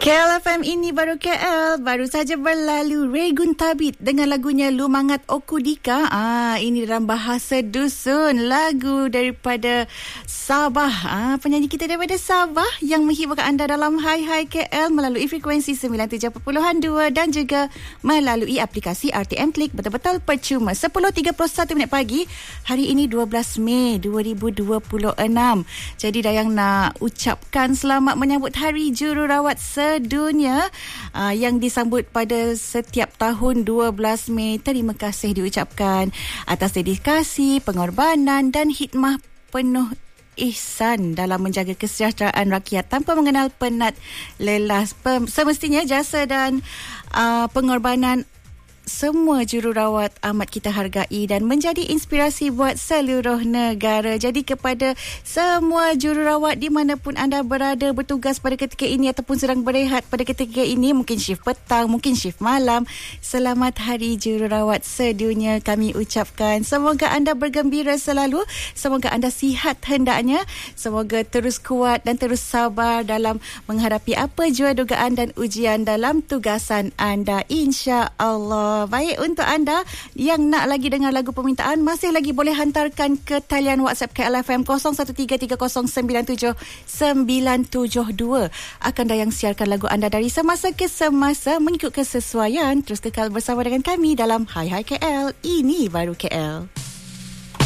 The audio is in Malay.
KLFM ini baru KL, baru saja berlalu Regun Tabit dengan lagunya Lumangat Okudika. Ini dalam bahasa dusun, lagu daripada Sabah. Penyanyi kita daripada Sabah yang menghiburkan anda dalam Hai Hai KL melalui frekuensi 97.2 dan juga melalui aplikasi RTM Klik, betul-betul percuma. 10.31 minit pagi, hari ini 12 Mei 2026. Jadi Dayang nak ucapkan selamat menyambut Hari Jururawat Sedunia yang disambut pada setiap tahun 12 Mei. Terima kasih diucapkan atas dedikasi, pengorbanan dan khidmah penuh ihsan dalam menjaga kesejahteraan rakyat tanpa mengenal penat lelah. Semestinya jasa dan pengorbanan semua jururawat amat kita hargai dan menjadi inspirasi buat seluruh negara. Jadi kepada semua jururawat di manapun anda berada, bertugas pada ketika ini ataupun sedang berehat pada ketika ini, mungkin shift petang, mungkin shift malam, selamat Hari Jururawat Sedunia kami ucapkan. Semoga anda bergembira selalu, semoga anda sihat hendaknya, semoga terus kuat dan terus sabar dalam menghadapi apa jua dugaan dan ujian dalam tugasan anda, insya-Allah. Baik, untuk anda yang nak lagi dengar lagu permintaan, masih lagi boleh hantarkan ke talian WhatsApp KLFM 0133097972. Akan Dayang siarkan lagu anda dari semasa ke semasa mengikut kesesuaian. Terus kekal bersama dengan kami dalam Hai Hai KL, ini baru KL.